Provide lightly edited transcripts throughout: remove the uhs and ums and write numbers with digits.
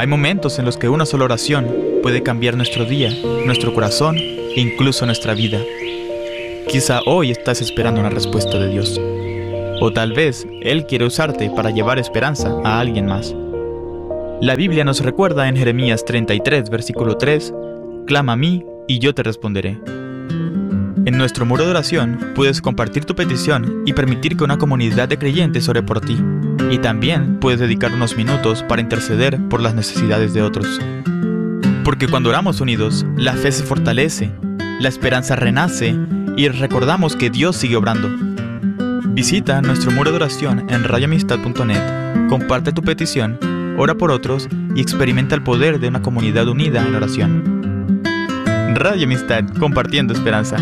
Hay momentos en los que una sola oración puede cambiar nuestro día, nuestro corazón e incluso nuestra vida. Quizá hoy estás esperando una respuesta de Dios. O tal vez Él quiere usarte para llevar esperanza a alguien más. La Biblia nos recuerda en Jeremías 33, versículo 3, «Clama a mí y yo te responderé». En nuestro muro de oración puedes compartir tu petición y permitir que una comunidad de creyentes ore por ti. Y también puedes dedicar unos minutos para interceder por las necesidades de otros. Porque cuando oramos unidos, la fe se fortalece, la esperanza renace y recordamos que Dios sigue obrando. Visita nuestro muro de oración en radioamistad.net, comparte tu petición, ora por otros y experimenta el poder de una comunidad unida en oración. Radio Amistad, compartiendo esperanza.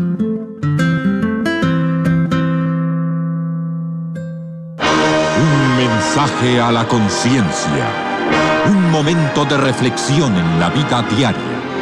Un mensaje a la conciencia. Un momento de reflexión en la vida diaria.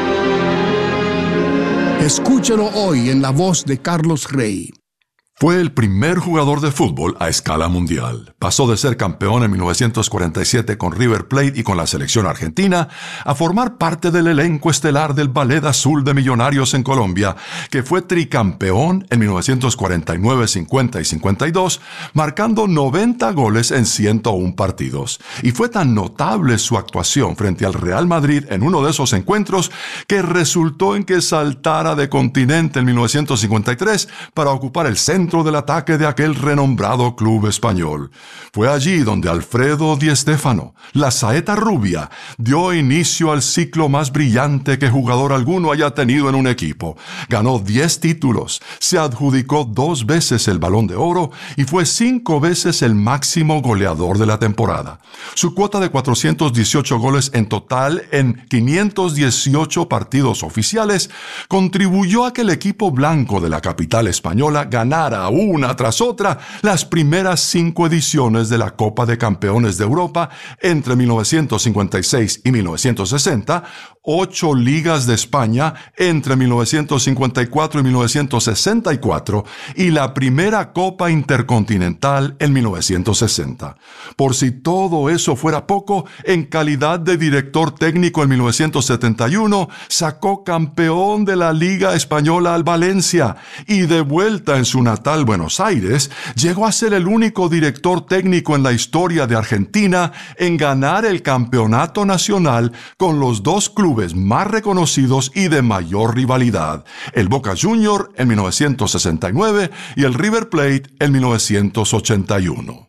Escúchalo hoy en la voz de Carlos Rey. Fue el primer jugador de fútbol a escala mundial. Pasó de ser campeón en 1947 con River Plate y con la selección argentina a formar parte del elenco estelar del Ballet Azul de Millonarios en Colombia, que fue tricampeón en 1949, 50 y 52, marcando 90 goles en 101 partidos. Y fue tan notable su actuación frente al Real Madrid en uno de esos encuentros que resultó en que saltara de continente en 1953 para ocupar el centro del ataque de aquel renombrado club español. Fue allí donde Alfredo Di Stéfano, la saeta rubia, dio inicio al ciclo más brillante que jugador alguno haya tenido en un equipo. Ganó 10 títulos, se adjudicó 2 veces el Balón de Oro y fue 5 veces el máximo goleador de la temporada. Su cuota de 418 goles en total en 518 partidos oficiales contribuyó a que el equipo blanco de la capital española ganara una tras otra las primeras 5 ediciones de la Copa de Campeones de Europa entre 1956 y 1960, 8 ligas de España entre 1954 y 1964 y la primera Copa Intercontinental en 1960. Por si todo eso fuera poco, en calidad de director técnico en 1971, sacó campeón de la Liga Española al Valencia y de vuelta en su natal Buenos Aires, llegó a ser el único director técnico en la historia de Argentina en ganar el campeonato nacional con los 2 clubes más reconocidos y de mayor rivalidad, el Boca Juniors en 1969 y el River Plate en 1981.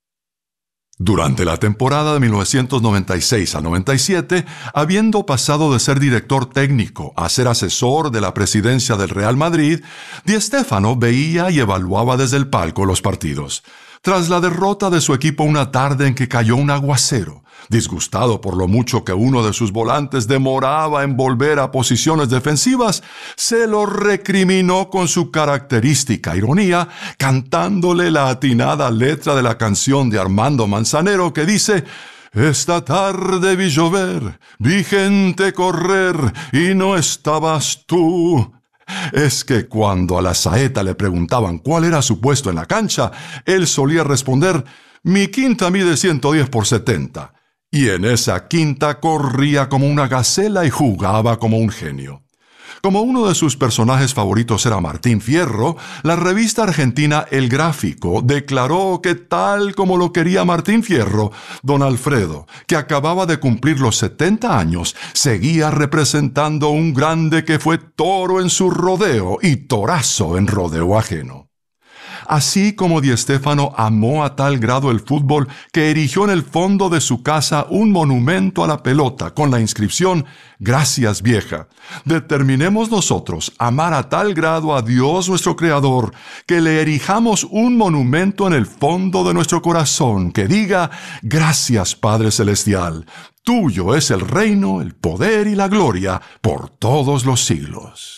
Durante la temporada de 1996 a 97, habiendo pasado de ser director técnico a ser asesor de la presidencia del Real Madrid, Di Stéfano veía y evaluaba desde el palco los partidos. Tras la derrota de su equipo una tarde en que cayó un aguacero, disgustado por lo mucho que uno de sus volantes demoraba en volver a posiciones defensivas, se lo recriminó con su característica ironía, cantándole la atinada letra de la canción de Armando Manzanero que dice: «Esta tarde vi llover, vi gente correr y no estabas tú». Es que cuando a la saeta le preguntaban cuál era su puesto en la cancha, él solía responder: «Mi quinta mide 110 por 70». Y en esa quinta corría como una gacela y jugaba como un genio. Como uno de sus personajes favoritos era Martín Fierro, la revista argentina El Gráfico declaró que tal como lo quería Martín Fierro, don Alfredo, que acababa de cumplir los 70 años, seguía representando un grande que fue toro en su rodeo y torazo en rodeo ajeno. Así como Di Stéfano amó a tal grado el fútbol que erigió en el fondo de su casa un monumento a la pelota con la inscripción «Gracias, vieja». Determinemos nosotros amar a tal grado a Dios nuestro Creador que le erijamos un monumento en el fondo de nuestro corazón que diga «Gracias, Padre Celestial. Tuyo es el reino, el poder y la gloria por todos los siglos».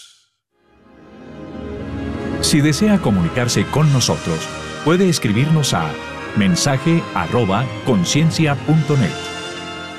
Si desea comunicarse con nosotros, puede escribirnos a mensaje@conciencia.net.